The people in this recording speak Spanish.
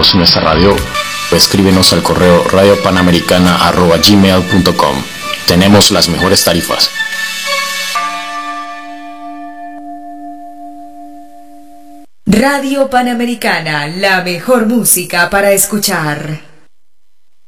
escucharnos en nuestra radio, o escríbenos al correo radiopanamericana@gmail.com. Tenemos las mejores tarifas. Radio Panamericana, la mejor música para escuchar.